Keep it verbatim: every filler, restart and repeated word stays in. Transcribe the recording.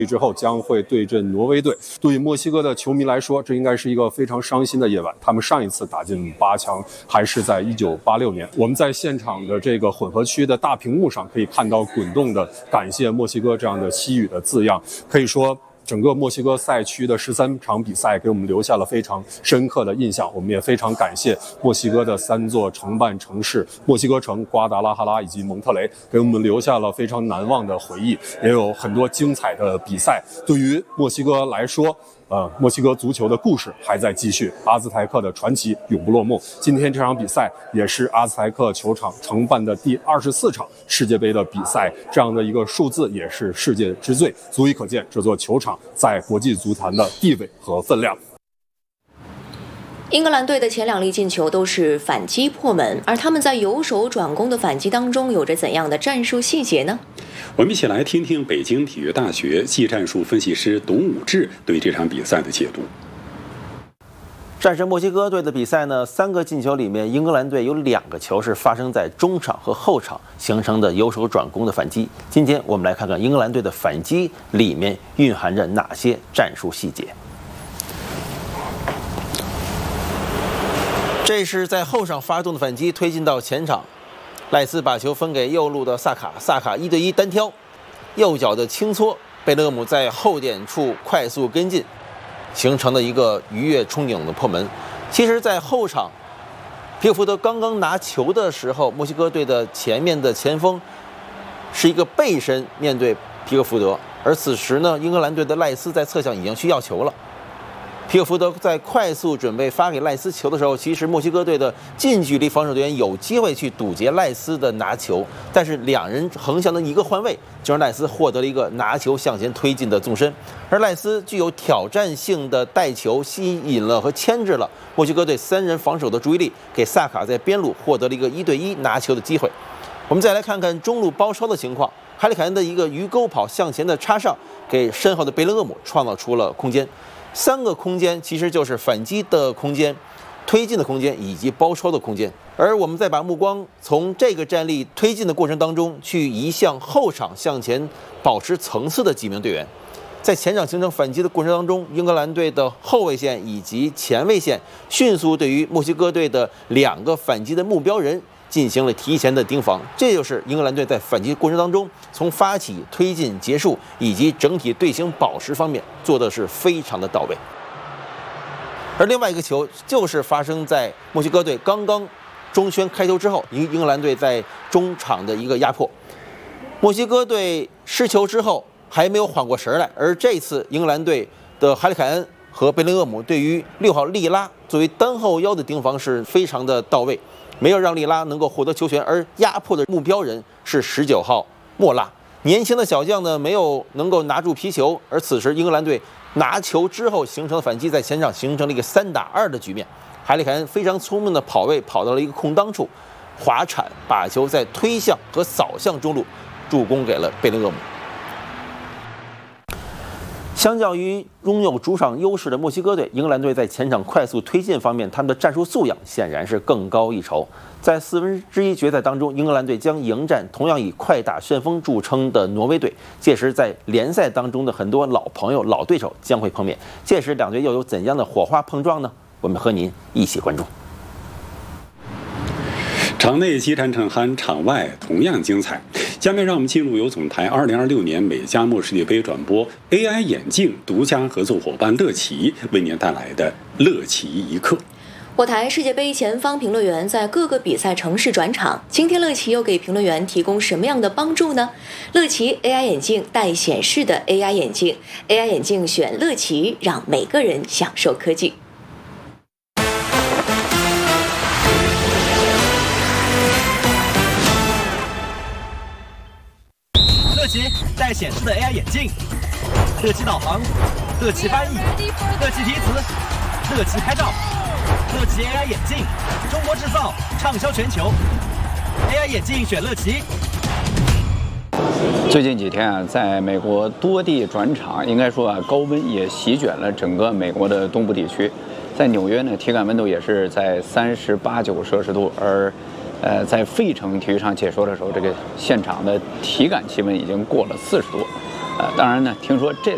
之后将会对阵挪威队。对于墨西哥的球迷来说，这应该是一个非常伤心的夜晚。他们上一次打进八强还是在一九八六年。我们在现场的这个混合区的大屏幕上可以看到滚动的“感谢墨西哥”这样的西语的字样，可以说。整个墨西哥赛区的十三场比赛给我们留下了非常深刻的印象，我们也非常感谢墨西哥的三座承办城市墨西哥城、瓜达拉哈拉以及蒙特雷，给我们留下了非常难忘的回忆，也有很多精彩的比赛。对于墨西哥来说，呃，墨西哥足球的故事还在继续，阿兹台克的传奇永不落幕。今天这场比赛也是阿兹台克球场承办的第二十四场世界杯的比赛，这样的一个数字也是世界之最，足以可见这座球场在国际足坛的地位和分量。 英格兰队的前两粒进球都是反击破门，而他们在由守转攻的反击当中有着怎样的战术细节呢？ 我们一起来听听北京体育大学技战术分析师董武志对这场比赛的解读。 战胜墨西哥队的比赛呢，三个进球里面，英格兰队有两个球是发生在中场和后场形成的由守转攻的反击。今天我们来看看英格兰队的反击里面蕴含着哪些战术细节。这是在后场发动的反击，推进到前场，赖斯把球分给右路的萨卡，萨卡一对一单挑，右脚的轻搓，贝勒姆在后点处快速跟进，形成了一个鱼跃冲顶的破门。其实，在后场，皮克福德刚刚拿球的时候，墨西哥队的前面的前锋是一个背身面对皮克福德，而此时呢，英格兰队的赖斯在侧向已经去要球了。皮克福德在快速准备发给赖斯球的时候，其实墨西哥队的近距离防守队员有机会去堵截赖斯的拿球，但是两人横向的一个换位，就让赖斯获得了一个拿球向前推进的纵深。而赖斯具有挑战性的带球，吸引了和牵制了墨西哥队三人防守的注意力，给萨卡在边路获得了一个一对一拿球的机会。我们再来看看中路包抄的情况，海里凯恩的一个鱼钩跑向前的插上，给身后的贝林厄姆创造出了空间。三个空间其实就是反击的空间、推进的空间以及包抄的空间。而我们再把目光从这个战力推进的过程当中去移向后场向前保持层次的几名队员，在前场形成反击的过程当中，英格兰队的后卫线以及前卫线迅速对于墨西哥队的两个反击的目标人进行了提前的盯防，这就是英格兰队在反击过程当中，从发起、推进、结束以及整体队形保持方面做的是非常的到位。而另外一个球就是发生在墨西哥队刚刚中圈开球之后，英英格兰队在中场的一个压迫，墨西哥队失球之后还没有缓过神来，而这次英格兰队的海里凯恩和贝林厄姆对于六号利拉作为单后腰的盯防是非常的到位。没有让利拉能够获得球权，而压迫的目标人是十九号莫拉。年轻的小将呢，没有能够拿住皮球，而此时英格兰队拿球之后形成的反击，在前场形成了一个三打二的局面。海里凯恩非常聪明的跑位，跑到了一个空当处，滑铲把球再推向和扫向中路，助攻给了贝林厄姆。相较于拥有主场优势的墨西哥队，英格兰队在前场快速推进方面，他们的战术素养显然是更高一筹。在四分之一决赛当中，英格兰队将迎战同样以快打旋风著称的挪威队，届时在联赛当中的很多老朋友、老对手将会碰面，届时两队又有怎样的火花碰撞呢？我们和您一起关注。 场内激战正酣，场外同样精彩。下面让我们进入由总台二零二六年美加墨世界杯转播 A I 眼镜独家合作伙伴乐奇为您带来的乐奇一刻。 我台世界杯前方评论员在各个比赛城市转场，今天乐奇又给评论员提供什么样的帮助呢？乐奇 A I 眼镜带显示的 A I 眼镜 ，A I 眼镜选乐奇，让每个人享受科技。 乐奇带显示的 A I 眼镜，乐奇导航，乐奇翻译，乐奇提词，乐奇拍照。乐奇 A I 眼镜，中国制造，畅销全球。A I 眼镜选乐奇。 最近几天啊，在美国多地转场，应该说啊，高温也席卷了整个美国的东部地区。在纽约呢，体感温度也是在三十八九摄氏度，而呃，在费城体育场解说的时候，这个现场的体感气温已经过了四十度。呃，当然呢，听说这